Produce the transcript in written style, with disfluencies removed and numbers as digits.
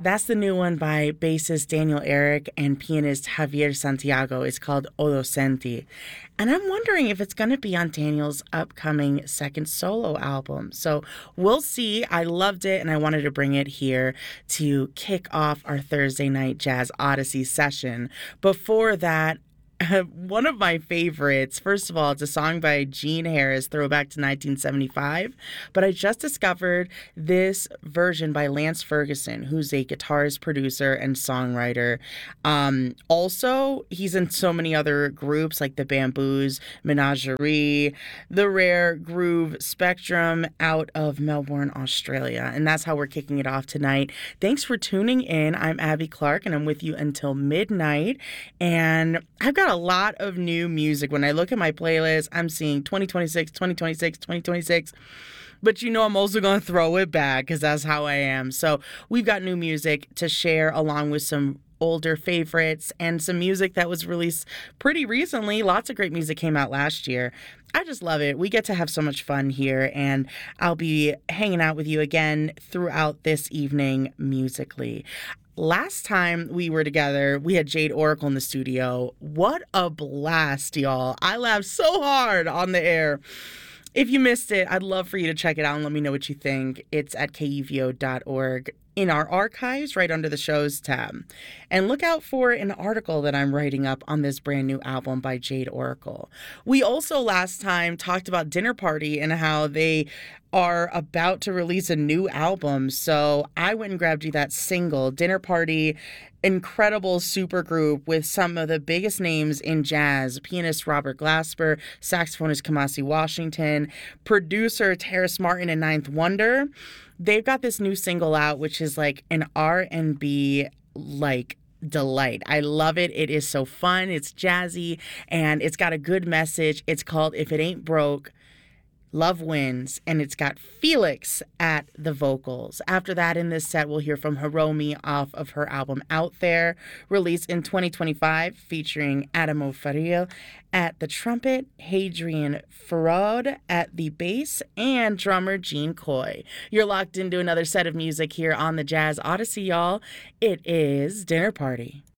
That's the new one by bassist Daniel Eric and pianist Javier Santiago. It's called Odocenti. And I'm wondering if it's going to be on Daniel's upcoming second solo album. So we'll see. I loved it and I wanted to bring it here to kick off our Thursday night Jazz Odyssey session. Before that, one of my favorites, first of all, it's a song by Gene Harris, throwback to 1975, but I just discovered this version by Lance Ferguson, who's a guitarist, producer, and songwriter. Also, he's in so many other groups like the Bamboos, Menagerie, the Rare Groove Spectrum out of Melbourne, Australia. And that's how we're kicking it off tonight. Thanks for tuning in. I'm Abby Clark, and I'm with you until midnight. And I've got a lot of new music. When I look at my playlist, I'm seeing 2026, 2026, 2026. But I'm also going to throw it back because that's how I am. So we've got new music to share along with some older favorites and some music that was released pretty recently. Lots of great music came out last year. I just love it. We get to have so much fun here, and I'll be hanging out with you again throughout this evening musically. Last time we were together, we had Jade Oracle in the studio. What a blast, y'all. I laughed so hard on the air. If you missed it, I'd love for you to check it out and let me know what you think. It's at kuvo.org in our archives right under the shows tab. And look out for an article that I'm writing up on this brand new album by Jade Oracle. We also last time talked about Dinner Party and how they are about to release a new album. So I went and grabbed you that single, Dinner Party, incredible supergroup with some of the biggest names in jazz. Pianist Robert Glasper, saxophonist Kamasi Washington, producer Terrace Martin and Ninth Wonder. They've got this new single out, which is like an R&B delight. I love it. It is so fun. It's jazzy and it's got a good message. It's called If It Ain't Broke, Love Wins, and it's got Felix at the vocals. After that, in this set, we'll hear from Hiromi off of her album Out There, released in 2025, featuring Adamo Faria at the trumpet, Hadrian Farad at the bass, and drummer Gene Coy. You're locked into another set of music here on the Jazz Odyssey, y'all. It is Dinner Party.